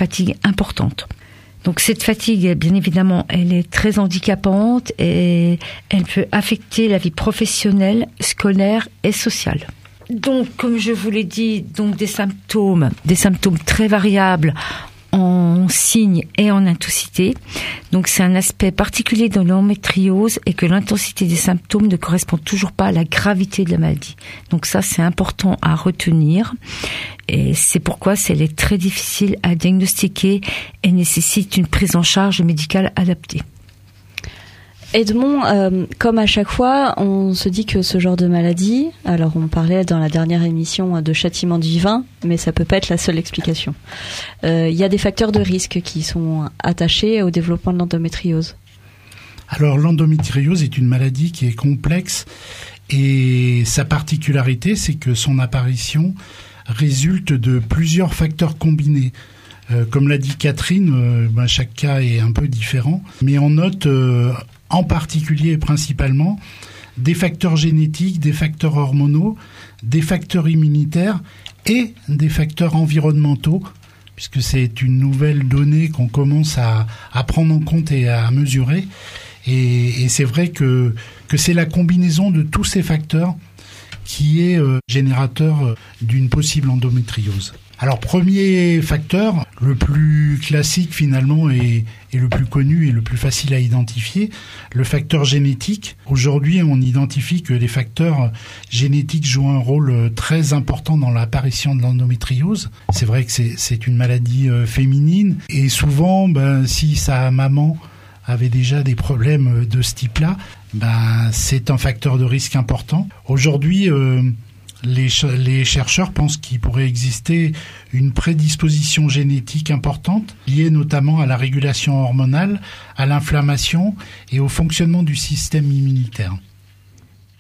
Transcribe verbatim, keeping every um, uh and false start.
fatigue importante. Donc cette fatigue, bien évidemment, elle est très handicapante et elle peut affecter la vie professionnelle, scolaire et sociale. Donc, comme je vous l'ai dit, donc des symptômes, des symptômes très variables en signes et en intensité. Donc, c'est un aspect particulier de l'endométriose et que l'intensité des symptômes ne correspond toujours pas à la gravité de la maladie. Donc ça, c'est important à retenir. Et c'est pourquoi elle est très difficile à diagnostiquer et nécessite une prise en charge médicale adaptée. Edmond, euh, comme à chaque fois, on se dit que ce genre de maladie, alors on parlait dans la dernière émission de châtiment divin, mais ça peut pas être la seule explication. Il euh, y a des facteurs de risque qui sont attachés au développement de l'endométriose. Alors l'endométriose est une maladie qui est complexe et sa particularité, c'est que son apparition résulte de plusieurs facteurs combinés. Euh, comme l'a dit Catherine, euh, ben, chaque cas est un peu différent, mais on note euh, en particulier et principalement des facteurs génétiques, des facteurs hormonaux, des facteurs immunitaires et des facteurs environnementaux, puisque c'est une nouvelle donnée qu'on commence à, à prendre en compte et à mesurer. Et, et c'est vrai que, que c'est la combinaison de tous ces facteurs qui est euh, générateur d'une possible endométriose. Alors, premier facteur, le plus classique finalement et, et le plus connu et le plus facile à identifier, le facteur génétique. Aujourd'hui, on identifie que les facteurs génétiques jouent un rôle très important dans l'apparition de l'endométriose. C'est vrai que c'est, c'est une maladie euh, féminine et souvent, ben, si sa maman avait déjà des problèmes de ce type-là, ben, c'est un facteur de risque important. Aujourd'hui, euh, Les, ch- les chercheurs pensent qu'il pourrait exister une prédisposition génétique importante liée notamment à la régulation hormonale, à l'inflammation et au fonctionnement du système immunitaire.